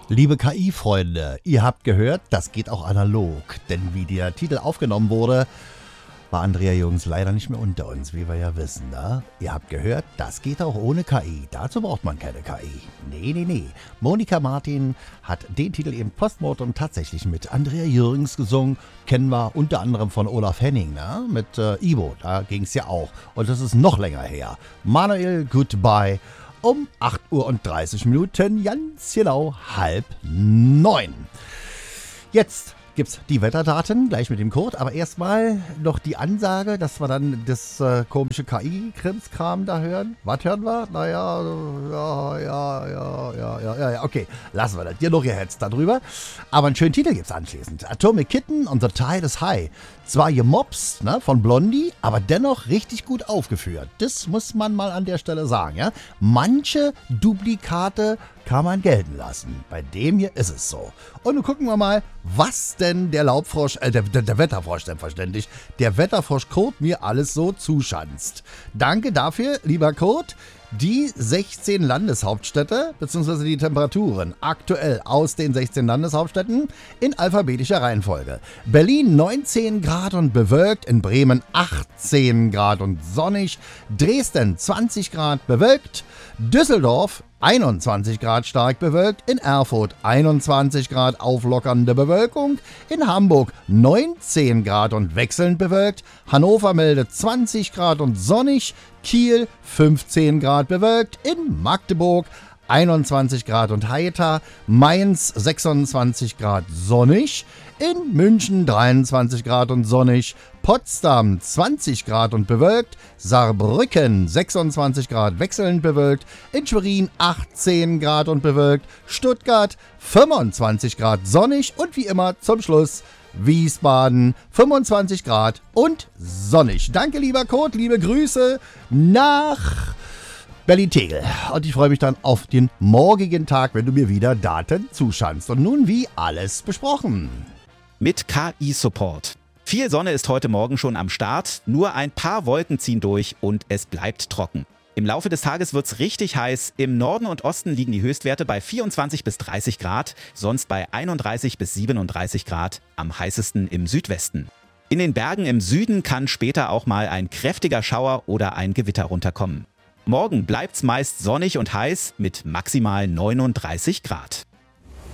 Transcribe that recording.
Liebe KI-Freunde, ihr habt gehört, das geht auch analog. Denn wie der Titel aufgenommen wurde, war Andrea Jürgens leider nicht mehr unter uns, wie wir ja wissen. Ne? Ihr habt gehört, das geht auch ohne KI. Dazu braucht man keine KI. Nee. Monika Martin hat den Titel eben Postmortem tatsächlich mit Andrea Jürgens gesungen. Kennen wir unter anderem von Olaf Henning, ne? Mit Ivo, da ging es ja auch. Und das ist noch länger her. Manuel Goodbye. Um 8:30 Uhr, ganz genau 8:30. Jetzt gibt's die Wetterdaten, gleich mit dem Code, aber erstmal noch die Ansage, dass wir dann das komische KI-Krimskram da hören. Was hören wir? Naja, ja, okay, lassen wir das. Dir noch gehetzt darüber. Aber einen schönen Titel gibt's anschließend. Atomic Kitten und The Tide is High. Zwar gemobst, ne, von Blondie, aber dennoch richtig gut aufgeführt. Das muss man mal an der Stelle sagen, ja. Manche Duplikate kann man gelten lassen. Bei dem hier ist es so. Und nun gucken wir mal, was denn der Laubfrosch, der Wetterfrosch denn verständlich, der Wetterfrosch Code mir alles so zuschanzt. Danke dafür, lieber Code. Die 16 Landeshauptstädte bzw. die Temperaturen aktuell aus den 16 Landeshauptstädten in alphabetischer Reihenfolge. Berlin 19 Grad und bewölkt, in Bremen 18 Grad und sonnig, Dresden 20 Grad bewölkt, Düsseldorf 21 Grad stark bewölkt, in Erfurt 21 Grad auflockernde Bewölkung, in Hamburg 19 Grad und wechselnd bewölkt, Hannover meldet 20 Grad und sonnig, Kiel 15 Grad bewölkt, in Magdeburg 21 Grad und heiter, Mainz 26 Grad sonnig, in München 23 Grad und sonnig, Potsdam 20 Grad und bewölkt, Saarbrücken 26 Grad wechselnd bewölkt, in Schwerin 18 Grad und bewölkt, Stuttgart 25 Grad sonnig und wie immer zum Schluss Wiesbaden 25 Grad und sonnig. Danke, lieber Code, liebe Grüße nach Berlin-Tegel. Und ich freue mich dann auf den morgigen Tag, wenn du mir wieder Daten zuschanzt. Und nun wie alles besprochen. Mit KI-Support. Viel Sonne ist heute Morgen schon am Start, nur ein paar Wolken ziehen durch und es bleibt trocken. Im Laufe des Tages wird's richtig heiß. Im Norden und Osten liegen die Höchstwerte bei 24 bis 30 Grad, sonst bei 31 bis 37 Grad, am heißesten im Südwesten. In den Bergen im Süden kann später auch mal ein kräftiger Schauer oder ein Gewitter runterkommen. Morgen bleibt's meist sonnig und heiß mit maximal 39 Grad.